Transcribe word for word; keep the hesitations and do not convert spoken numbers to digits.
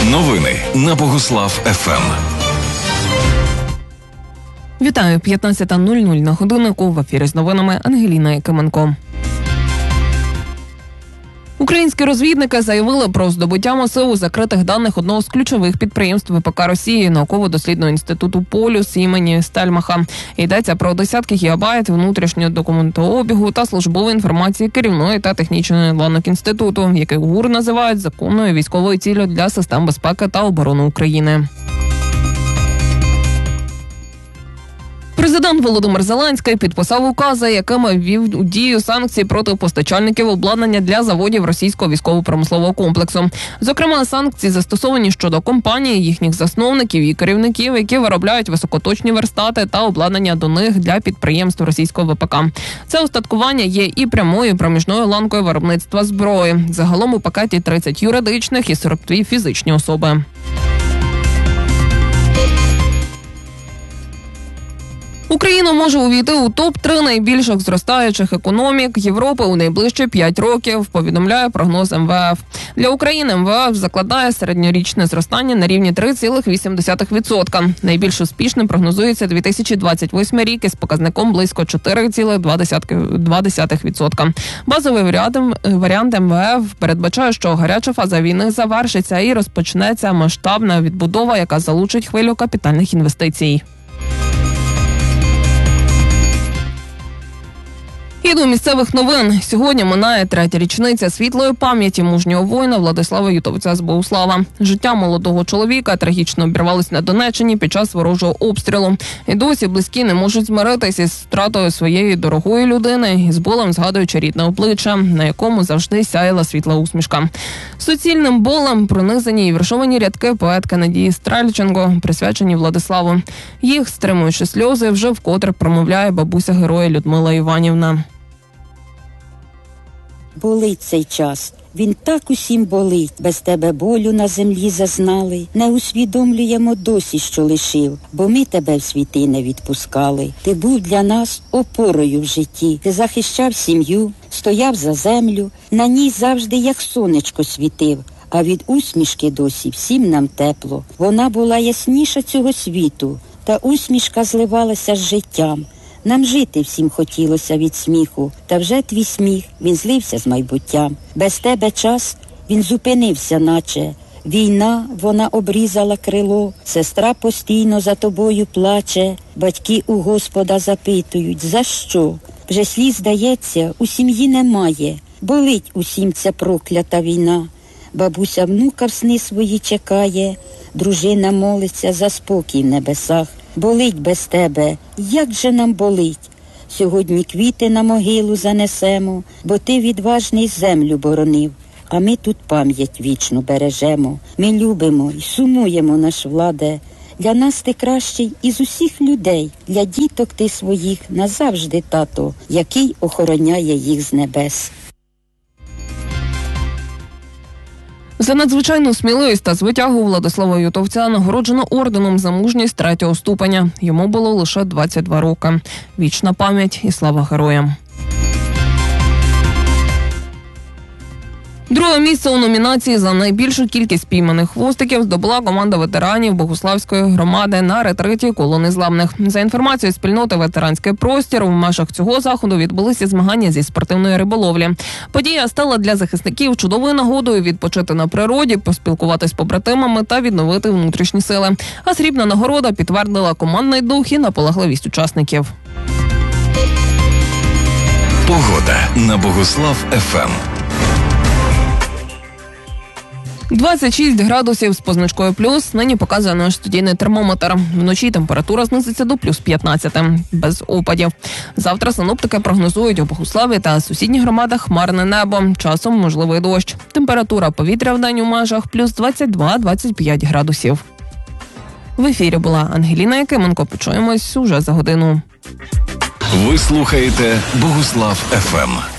Новини на Богуслав еф ем. Вітаю, п'ятнадцята нуль нуль на годиннику. В ефірі з новинами Ангеліна Якименко. Українські розвідники заявили про здобуття масиву закритих даних одного з ключових підприємств ВПК Росії – науково-дослідного інституту «Полюс» імені Стельмаха. Йдеться про десятки гігабайт внутрішнього документообігу та службової інформації керівної та технічної ланок інституту, який ГУР називають законною військовою ціллю для систем безпеки та оборони України. Президент Володимир Зеленський підписав укази, якими ввів у дію санкції проти постачальників обладнання для заводів російського військово-промислового комплексу. Зокрема, санкції застосовані щодо компаній, їхніх засновників і керівників, які виробляють високоточні верстати та обладнання до них для підприємств російського ВПК. Це устаткування є і прямою проміжною ланкою виробництва зброї. Загалом у пакеті тридцять юридичних і сорок дві фізичні особи. Україна може увійти у топ три найбільших зростаючих економік Європи у найближчі п'ять років, повідомляє прогноз ем ве еф. Для України ем ве еф закладає середньорічне зростання на рівні три цілих вісім десятих відсотка. Найбільш успішним прогнозується дві тисячі двадцять восьмий рік із показником близько чотири цілих два десятих відсотка. Базовий варіант ем ве еф передбачає, що гаряча фаза війни завершиться і розпочнеться масштабна відбудова, яка залучить хвилю капітальних інвестицій. І до місцевих новин. Сьогодні минає третя річниця світлої пам'яті мужнього воїна Владислава Ютовця з Богуслава. Життя молодого чоловіка трагічно обірвалось на Донеччині під час ворожого обстрілу. І досі близькі не можуть змиритись із втратою своєї дорогої людини і з болем згадуючи рідне обличчя, на якому завжди сяяла світла усмішка. Суцільним болем пронизані і віршовані рядки поетки Надії Стрельченко, присвячені Владиславу. Їх, стримуючи сльози, вже вкотре промовляє бабуся героя Людмила Іванівна. Болить цей час, він так усім болить, без тебе болю на землі зазнали. Не усвідомлюємо досі, що лишив, бо ми тебе в світи не відпускали. Ти був для нас опорою в житті, ти захищав сім'ю, стояв за землю, на ній завжди як сонечко світив. А від усмішки досі всім нам тепло. Вона була ясніша цього світу, та усмішка зливалася з життям. Нам жити всім хотілося від сміху, та вже твій сміх, він злився з майбуттям. Без тебе час, він зупинився наче. Війна, вона обрізала крило, сестра постійно за тобою плаче. Батьки у Господа запитують, за що? Вже сліз, здається, у сім'ї немає. Болить усім ця проклята війна. Бабуся внука в сни свої чекає, дружина молиться за спокій в небесах. Болить без тебе, як же нам болить. Сьогодні квіти на могилу занесемо, бо ти відважний землю боронив. А ми тут пам'ять вічну бережемо. Ми любимо і сумуємо, наш Владе. Для нас ти кращий із усіх людей. Для діток ти своїх назавжди тато, який охороняє їх з небес. За надзвичайну сміливість та звитягу Владислава Ютовця нагороджено орденом за мужність третього ступеня. Йому було лише двадцять два роки. Вічна пам'ять і слава героям. Друге місце у номінації за найбільшу кількість пійманих хвостиків здобула команда ветеранів Богуславської громади на ретриті «Коло незламних». За інформацією спільноти «Ветеранський простір», в межах цього заходу відбулися змагання зі спортивної риболовлі. Подія стала для захисників чудовою нагодою відпочити на природі, поспілкуватись з побратимами та відновити внутрішні сили. А срібна нагорода підтвердила командний дух і наполегливість учасників. Погода на Богуслав еф ем. двадцять шість градусів з позначкою плюс нині показує наш студійний термометр. Вночі температура знизиться до плюс п'ятнадцяти, без опадів. Завтра синоптики прогнозують у Богуславі та сусідніх громадах хмарне небо, часом можливий дощ. Температура повітря в день у межах плюс двадцять два - двадцять п'ять градусів. В ефірі була Ангеліна Якименко. Почуємось уже за годину. Ви слухаєте Богуслав еф ем.